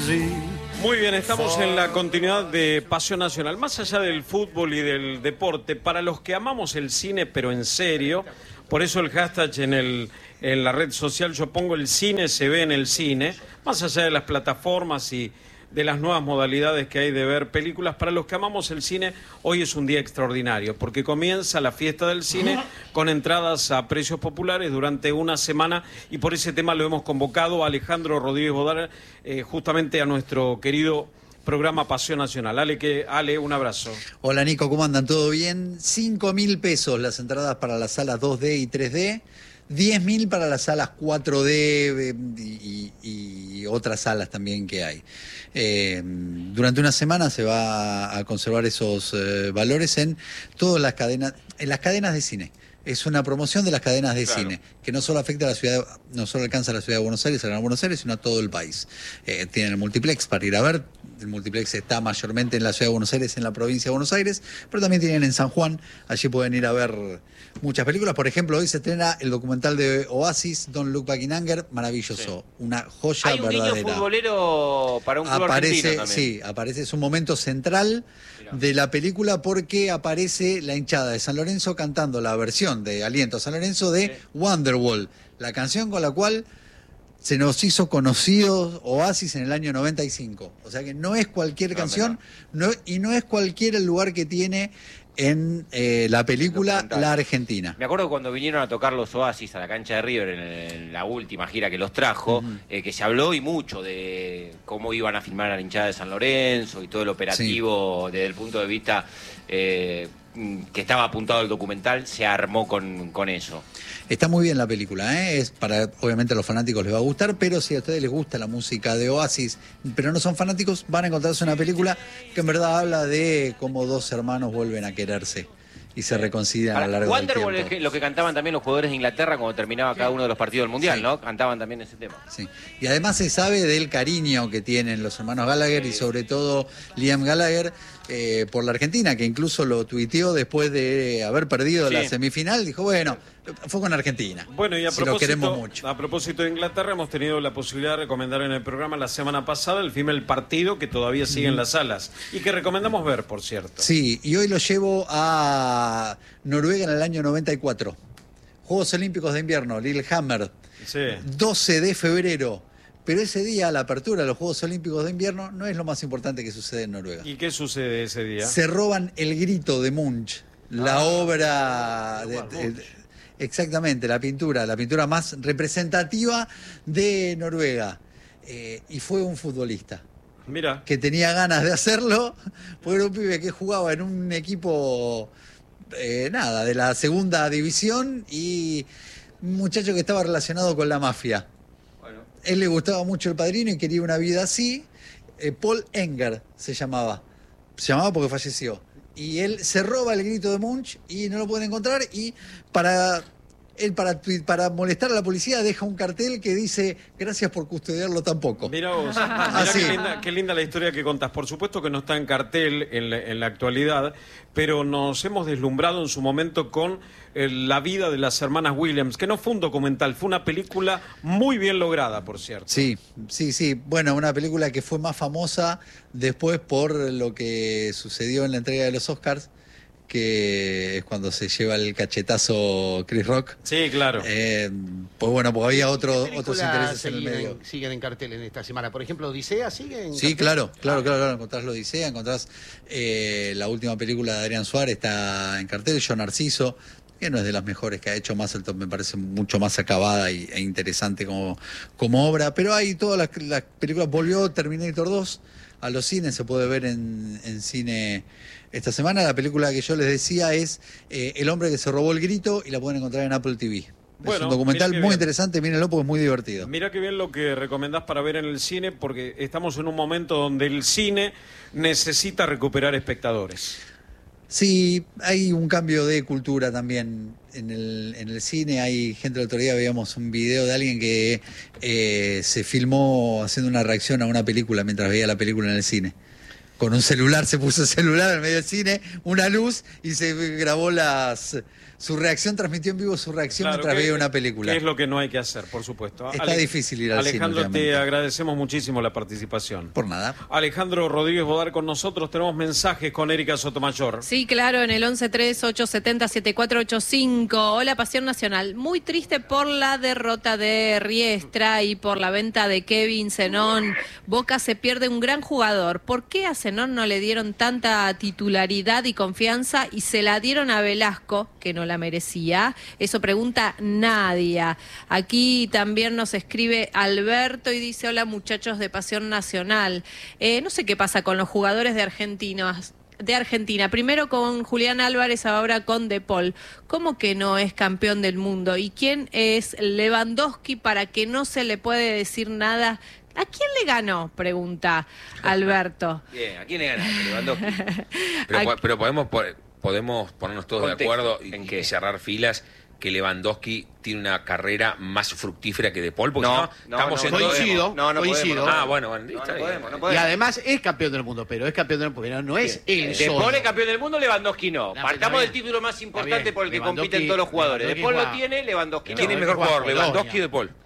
Muy bien, estamos en la continuidad de Pasión Nacional. Más allá del fútbol y del deporte, para los que amamos el cine, pero en serio, por eso el hashtag en la red social, yo pongo el cine se ve en el cine, más allá de las plataformas y de las nuevas modalidades que hay de ver películas. Para los que amamos el cine, hoy es un día extraordinario, porque comienza la fiesta del cine con entradas a precios populares durante una semana, y por ese tema lo hemos convocado a Alejandro Rodríguez Bodar, justamente a nuestro querido programa Pasión Nacional. Ale, un abrazo. Hola Nico, ¿cómo andan? ¿Todo bien? 5.000 pesos las entradas para las salas 2D y 3D. 10.000 para las salas 4D y otras salas también que hay. Durante una semana se va a conservar esos valores en todas las cadenas de cine. Es una promoción de las cadenas de cine, que no solo afecta a la ciudad, no solo alcanza a la ciudad de Buenos Aires, a Gran Buenos Aires, sino a todo el país. Tienen el multiplex para ir a ver. El multiplex está mayormente en la ciudad de Buenos Aires, en la provincia de Buenos Aires, pero también tienen en San Juan. Allí pueden ir a ver muchas películas. Por ejemplo, hoy se estrena el documental de Oasis, Don't Look Back in Anger, maravilloso, una joya verdadera. Hay un niño futbolero para un club argentino también. Sí, aparece, es un momento central de la película, porque aparece la hinchada de San Lorenzo cantando la versión de Aliento a San Lorenzo de Wonderwall, la canción con la cual se nos hizo conocidos Oasis en el año 95. O sea que no es cualquier canción, y no es cualquier el lugar que tiene en la película La Argentina. Me acuerdo cuando vinieron a tocar los Oasis a la cancha de River en la última gira que los trajo, que se habló y mucho de cómo iban a filmar a la hinchada de San Lorenzo y todo el operativo desde el punto de vista que estaba apuntado al documental, se armó con eso. Está muy bien la película, es para, obviamente a los fanáticos les va a gustar, pero si a ustedes les gusta la música de Oasis, pero no son fanáticos, van a encontrarse una película que en verdad habla de cómo dos hermanos vuelven a quererse y se reconcilian a lo largo del tiempo. Wonderwall es lo que cantaban también los jugadores de Inglaterra cuando terminaba cada uno de los partidos del Mundial, ¿no? Cantaban también ese tema. Sí. Y además se sabe del cariño que tienen los hermanos Gallagher y sobre todo Liam Gallagher por la Argentina, que incluso lo tuiteó después de haber perdido la semifinal. Dijo, bueno, fue con Argentina. Bueno, y lo queremos mucho. A propósito de Inglaterra, hemos tenido la posibilidad de recomendar en el programa la semana pasada el film El Partido, que todavía sigue en las salas y que recomendamos ver, por cierto. Sí, y hoy lo llevo a Noruega en el año 94. Juegos Olímpicos de Invierno, Lillehammer, 12 de febrero. Pero ese día, la apertura de los Juegos Olímpicos de Invierno, no es lo más importante que sucede en Noruega. ¿Y qué sucede ese día? Se roban El Grito de Munch, la obra... exactamente, la pintura más representativa de Noruega. Y fue un futbolista. Mira. Que tenía ganas de hacerlo, porque era un pibe que jugaba en un equipo, de la segunda división, y un muchacho que estaba relacionado con la mafia. Él le gustaba mucho El Padrino y quería una vida así. Paul Enger se llamaba porque falleció. Y él se roba El Grito de Munch y no lo pueden encontrar, y para molestar a la policía deja un cartel que dice gracias por custodiarlo tan poco. Mirá vos, qué linda la historia que contás. Por supuesto que no está en cartel en la actualidad, pero nos hemos deslumbrado en su momento con la vida de las hermanas Williams, que no fue un documental, fue una película muy bien lograda, por cierto. Sí. Bueno, una película que fue más famosa después por lo que sucedió en la entrega de los Oscars, que es cuando se lleva el cachetazo Chris Rock. Sí, claro. Pues bueno, pues había otros intereses en el medio. Siguen en cartel en esta semana. Por ejemplo, ¿Odisea sigue en Sí, cartel? claro. Encontrás la Odisea, encontrás la última película de Adrián Suárez, está en cartel. Yo Narciso, que no es de las mejores que ha hecho, me parece mucho más acabada e interesante como obra. Pero hay todas las películas. Volvió Terminator 2 a los cines, se puede ver en cine esta semana. La película que yo les decía es El hombre que se robó el grito, y la pueden encontrar en Apple TV. Es un documental muy interesante, mírenlo porque es muy divertido. Mirá qué bien lo que recomendás para ver en el cine, porque estamos en un momento donde el cine necesita recuperar espectadores. Sí, hay un cambio de cultura también en el cine. Hay gente, el otro día veíamos un video de alguien que se filmó haciendo una reacción a una película mientras veía la película en el cine. con un celular, se puso el celular en medio del cine, una luz, y se grabó su reacción, transmitió en vivo su reacción mientras veía una película. Que es lo que no hay que hacer, por supuesto. Está difícil ir al cine. Alejandro, te agradecemos muchísimo la participación. Por nada. Alejandro Rodríguez Bodar con nosotros. Tenemos mensajes con Erika Sotomayor. Sí, claro, en el 1138707485. Hola, Pasión Nacional. Muy triste por la derrota de Riestra y por la venta de Kevin Zenón. Boca se pierde un gran jugador. ¿Por qué a Zenón no le dieron tanta titularidad y confianza y se la dieron a Velasco, que no la merecía? Eso pregunta Nadia. Aquí también nos escribe Alberto y dice: hola, muchachos de Pasión Nacional. No sé qué pasa con los jugadores de Argentina. Primero con Julián Álvarez, ahora con De Paul. ¿Cómo que no es campeón del mundo? ¿Y quién es Lewandowski para que no se le puede decir nada? ¿A quién le ganó? Pregunta Alberto. Bien, ¿a quién le ganó Lewandowski? Pero podemos ponernos todos de acuerdo y cerrar filas, que Lewandowski tiene una carrera más fructífera que De Paul, porque estamos en coincido. No coincido. bueno, no podemos. Y además es campeón del mundo, pero es campeón del mundo, pero no es él De solo. Paul es campeón del mundo, Lewandowski no. No, Partamos bien. del título más importante Bien. por el que Lewandowski- compiten todos los jugadores. De Paul lo Lewandowski tiene, Lewandowski no. ¿Quién es mejor juega jugador, Polonia. Lewandowski o De Paul?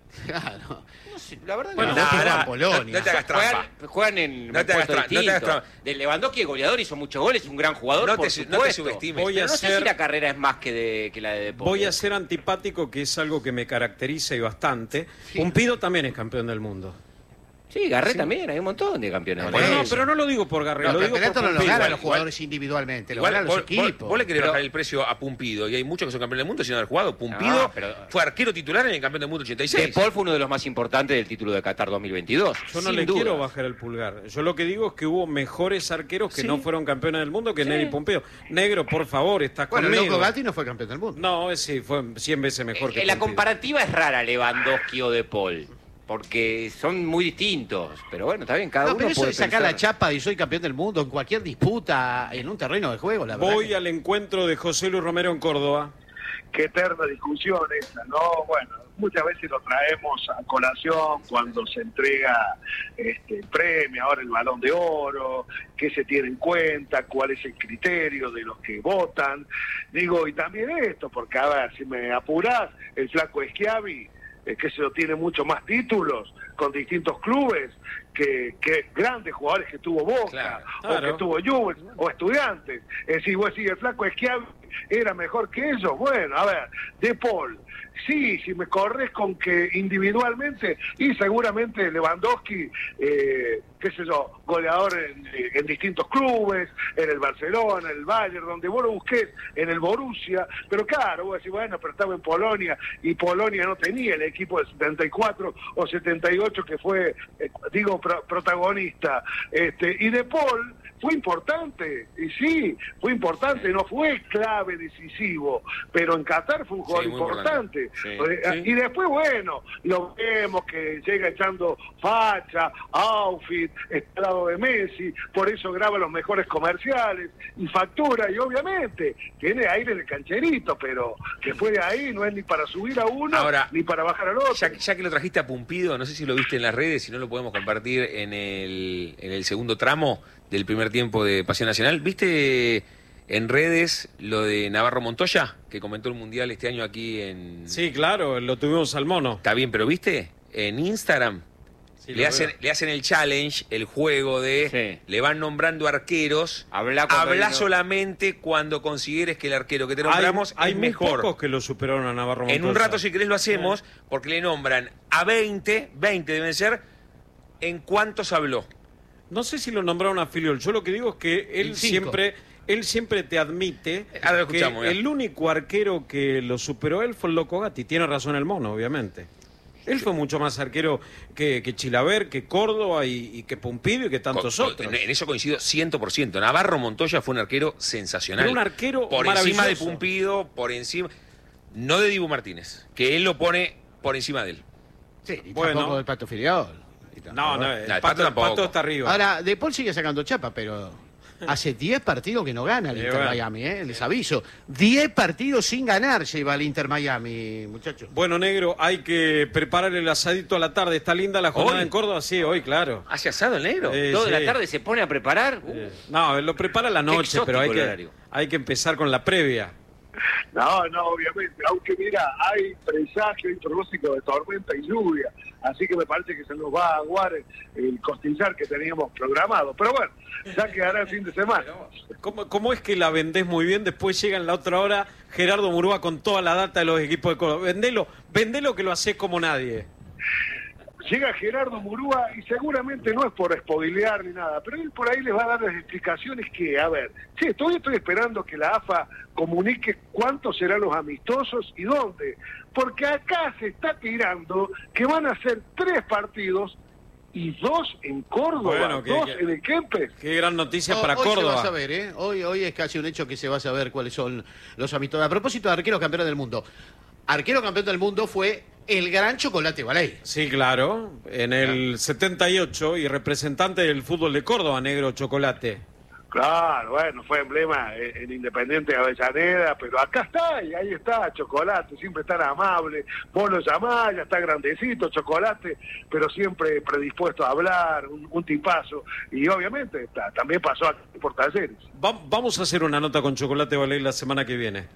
Claro. No sé, la verdad Bueno, que no. Lewandowski juega en Polonia. No te hagas trampa. Juegan en No te hagas puestos trampa, no te hagas distintos. trampa. De Lewandowski es goleador, hizo muchos goles, es un gran jugador, No por te supuesto. subestimes. Voy Pero a no sé ser- si la carrera es más que la de Paul. Voy a ser antipático, que es algo que me caracteriza y bastante. Pumpido también es campeón del mundo. Sí, Garré también, hay un montón de campeones. Por No, eso. pero no lo digo por Garré, No, lo el digo por campeonato no lo Pumpido. ganan los Igual- jugadores individualmente, lo Igual, ganan los vos equipos. le querés Pero- bajar el precio a Pumpido, y hay muchos que son campeones del mundo sin haber jugado. Pumpido fue arquero titular en el campeón del mundo 86. De Paul fue uno de los más importantes del título de Qatar 2022. Yo no sin le duda. quiero bajar el pulgar. Yo lo que digo es que hubo mejores arqueros que no fueron campeones del mundo que Neri Pumpido. Negro, por favor, estás Bueno, el conmigo. Loco Gatti no fue campeón del mundo. No, sí, fue 100 veces mejor que La Pumpido. comparativa es rara, Lewandowski o De Paul, porque son muy distintos. Pero bueno, está bien, cada No, uno pero eso puede de sacar pensar. la chapa y soy campeón del mundo en cualquier disputa en un terreno de juego, la verdad. Voy al encuentro de José Luis Romero en Córdoba. Qué eterna discusión esa, ¿no? Bueno, muchas veces lo traemos a colación cuando se entrega el premio, ahora el Balón de Oro, qué se tiene en cuenta, cuál es el criterio de los que votan. Digo, y también esto, porque a ver, si me apurás, el flaco Schiavi, que se lo tiene mucho más títulos con distintos clubes que grandes jugadores que tuvo Boca, o que tuvo Juve, o Estudiantes. Es decir, vos decís, el flaco Schiavi era mejor que ellos. Bueno, a ver, De Paul, sí, si me corres con que individualmente, y seguramente Lewandowski, qué sé yo, goleador en distintos clubes, en el Barcelona, en el Bayern, donde vos lo busques, en el Borussia, pero claro, vos decís, bueno, pero estaba en Polonia, y Polonia no tenía el equipo de 74 o 78 que fue, protagonista. Y De Paul fue importante, y sí, fue importante, no fue clave, decisivo, pero en Qatar fue un jugador importante. Y después, bueno, lo vemos que llega echando facha, outfit, está al lado de Messi, por eso graba los mejores comerciales y factura, y obviamente tiene aire de cancherito, pero después de ahí no es ni para subir a uno, Ahora, ni ni para bajar al otro. Ya que lo trajiste a Pumpido, no sé si lo viste en las redes, si no lo podemos compartir en el segundo tramo del primer tiempo de Pasión Nacional. ¿Viste en redes lo de Navarro Montoya, que comentó el Mundial este año aquí en... Sí, claro, lo tuvimos al mono. Está bien, pero ¿viste? En Instagram Sí, le hacen el challenge, el juego de... Le van nombrando arqueros. Habla solamente cuando consideres que el arquero que te nombramos hay es muy mejor. pocos que lo superaron a Navarro Montoya. En un rato, si querés, lo hacemos, porque le nombran a 20 deben ser, en cuántos habló. No sé si lo nombraron a Filiol. Yo lo que digo es que él siempre te admite Ahora lo escuchamos, que el único arquero que lo superó él fue el Loco Gatti. Tiene razón el mono, obviamente. Él fue mucho más arquero que Chilaver, que Córdoba y que Pumpido y que tantos otros. En eso coincido 100%. Navarro Montoya fue un arquero sensacional. Era un arquero por maravilloso. encima de Pumpido, por encima... No de Dibu Martínez, que él lo pone por encima de él. Sí, y Bueno. tampoco del Pato Filiol. No, el el Pato tampoco. Pato está arriba. Ahora, De Paul sigue sacando chapa, pero Hace 10 partidos que no gana el Inter bueno. Miami, les aviso. 10 partidos sin ganar lleva el Inter Miami, muchachos. Bueno, negro, hay que preparar el asadito a la tarde. ¿Está linda la jornada ¿Hoy? en Córdoba? Sí, hoy, claro. ¿Hace asado el negro? Toda Sí. la tarde se pone a preparar. No, lo prepara la noche, exótico pero el horario. hay que empezar con la previa. No, obviamente, aunque mira, hay presagio, hay pronóstico de tormenta y lluvia, así que me parece que se nos va a aguar el costillar que teníamos programado, pero bueno, ya quedará el fin de semana. ¿Cómo es que la vendés muy bien? Después llega en la otra hora Gerardo Murúa con toda la data de los equipos de Córdoba. Vendelo que lo hacés como nadie. Llega Gerardo Murúa y seguramente no es por spoilear ni nada, pero él por ahí les va a dar las explicaciones que, a ver, sí, estoy esperando que la AFA comunique cuántos serán los amistosos y dónde, porque acá se está tirando que van a ser 3 partidos y 2 en Córdoba, Bueno, 2 en el Kempes. Qué gran noticia para Hoy Córdoba. se va a saber, ¿eh? Hoy es casi un hecho que se va a saber cuáles son los amistosos. A propósito de arquero campeón del mundo. Arquero campeón del mundo fue el gran Chocolate Baley. Sí, claro, en el 78 y representante del fútbol de Córdoba, negro Chocolate. Claro, bueno, fue emblema en Independiente de Avellaneda, pero acá está, y ahí está, Chocolate, siempre tan amable, vos lo llamás, ya está grandecito, Chocolate, pero siempre predispuesto a hablar, un tipazo, y obviamente también pasó aquí por Talleres. Vamos a hacer una nota con Chocolate Baley la semana que viene.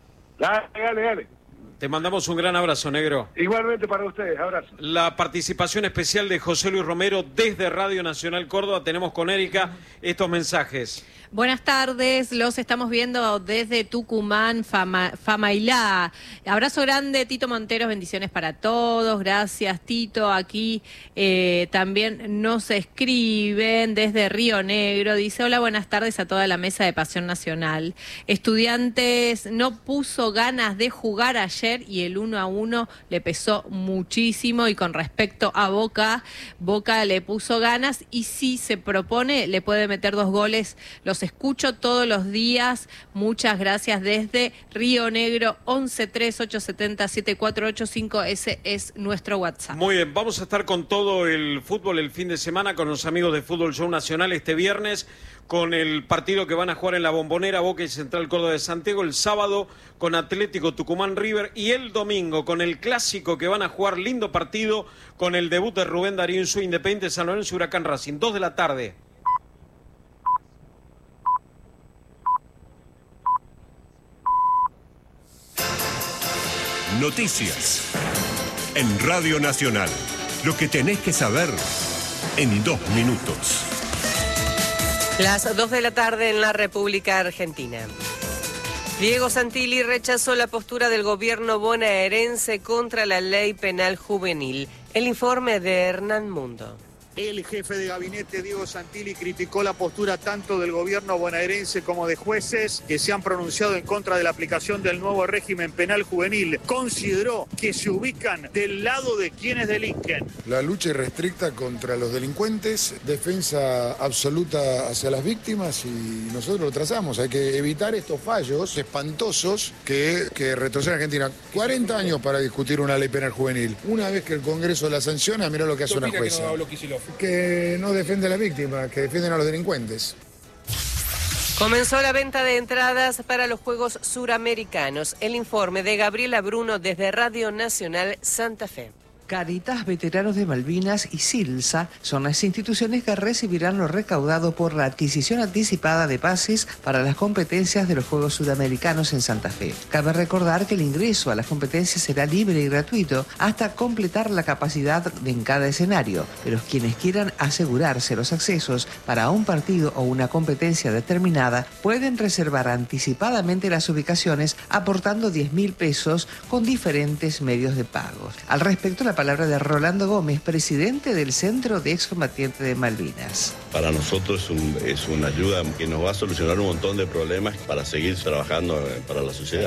Dale. Te mandamos un gran abrazo, negro. Igualmente para ustedes, abrazo. La participación especial de José Luis Romero desde Radio Nacional Córdoba. Tenemos con Erika estos mensajes. Buenas tardes, los estamos viendo desde Tucumán, Famailá. Abrazo grande, Tito Monteros, bendiciones para todos. Gracias, Tito. Aquí también nos escriben desde Río Negro. Dice, hola, buenas tardes a toda la mesa de Pasión Nacional. Estudiantes no puso ganas de jugar ayer y el 1-1 le pesó muchísimo. Y con respecto a Boca le puso ganas y si se propone le puede meter 2 goles. Los escucho todos los días. Muchas gracias desde Río Negro, 1138707485. Ese es nuestro WhatsApp. Muy bien, vamos a estar con todo el fútbol el fin de semana, con los amigos de Fútbol Show Nacional este viernes, con el partido que van a jugar en la Bombonera, Boca y Central Córdoba de Santiago, el sábado con Atlético Tucumán River y el domingo con el clásico que van a jugar, lindo partido, con el debut de Rubén Darío en su Independiente San Lorenzo Huracán Racing, 2 de la tarde. Noticias en Radio Nacional. Lo que tenés que saber en 2 minutos. Las 2 de la tarde en la República Argentina. Diego Santilli rechazó la postura del gobierno bonaerense contra la ley penal juvenil. El informe de Hernán Mundo. El jefe de gabinete, Diego Santilli, criticó la postura tanto del gobierno bonaerense como de jueces que se han pronunciado en contra de la aplicación del nuevo régimen penal juvenil. Consideró que se ubican del lado de quienes delinquen. La lucha irrestricta contra los delincuentes, defensa absoluta hacia las víctimas y nosotros lo trazamos. Hay que evitar estos fallos espantosos que retroceden a Argentina. 40 años para discutir una ley penal juvenil. Una vez que el Congreso la sanciona, mirá lo que hace una jueza. Que no defiende a la víctima, que defienden a los delincuentes. Comenzó la venta de entradas para los Juegos Suramericanos. El informe de Gabriela Bruno desde Radio Nacional Santa Fe. Cáritas, Veteranos de Malvinas y SILSA son las instituciones que recibirán lo recaudado por la adquisición anticipada de pases para las competencias de los Juegos Sudamericanos en Santa Fe. Cabe recordar que el ingreso a las competencias será libre y gratuito hasta completar la capacidad en cada escenario, pero quienes quieran asegurarse los accesos para un partido o una competencia determinada pueden reservar anticipadamente las ubicaciones aportando 10.000 pesos con diferentes medios de pago. Al respecto, la palabra de Rolando Gómez, presidente del Centro de Excombatientes de Malvinas. Para nosotros es una ayuda que nos va a solucionar un montón de problemas para seguir trabajando para la sociedad.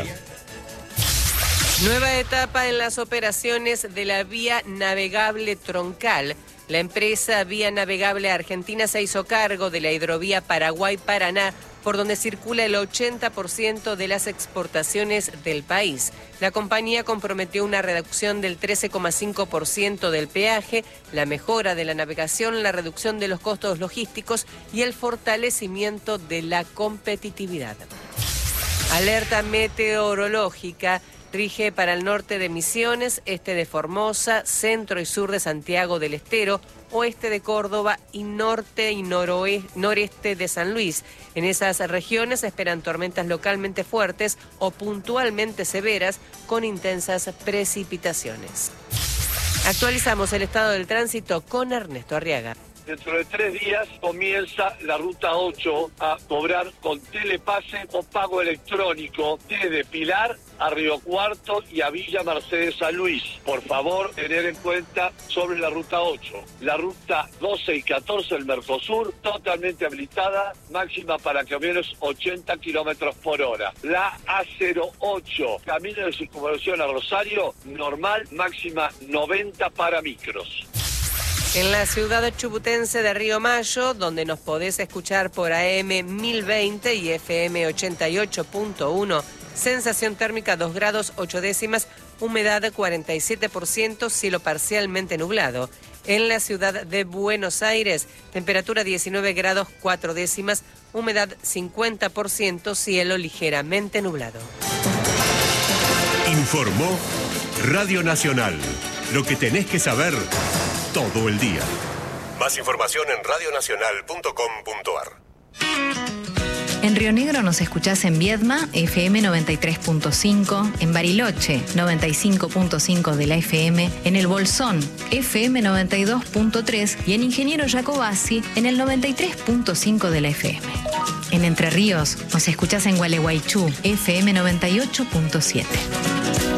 Nueva etapa en las operaciones de la vía navegable troncal. La empresa Vía Navegable Argentina se hizo cargo de la hidrovía Paraguay-Paraná, por donde circula el 80% de las exportaciones del país. La compañía comprometió una reducción del 13,5% del peaje, la mejora de la navegación, la reducción de los costos logísticos y el fortalecimiento de la competitividad. Alerta meteorológica. Rige para el norte de Misiones, este de Formosa, centro y sur de Santiago del Estero, oeste de Córdoba y norte y noreste de San Luis. En esas regiones se esperan tormentas localmente fuertes o puntualmente severas con intensas precipitaciones. Actualizamos el estado del tránsito con Ernesto Arriaga. Dentro de 3 días comienza la ruta 8 a cobrar con telepase o pago electrónico desde Pilar a Río Cuarto y a Villa Mercedes San Luis. Por favor, tener en cuenta sobre la ruta 8. La ruta 12 y 14 del Mercosur, totalmente habilitada, máxima para camiones 80 kilómetros por hora. La A08, camino de circunvalación a Rosario, normal, máxima 90 para micros. En la ciudad chubutense de Río Mayo, donde nos podés escuchar por AM 1020 y FM 88.1, sensación térmica 2 grados 8 décimas, humedad 47%, cielo parcialmente nublado. En la ciudad de Buenos Aires, temperatura 19 grados 4 décimas, humedad 50%, cielo ligeramente nublado. Informó Radio Nacional. Lo que tenés que saber todo el día. Más información en radionacional.com.ar. En Río Negro nos escuchás en Viedma, FM 93.5, en Bariloche, 95.5 de la FM, en El Bolsón, FM 92.3 y en Ingeniero Jacobasi, en el 93.5 de la FM. En Entre Ríos nos escuchás en Gualeguaychú, FM 98.7.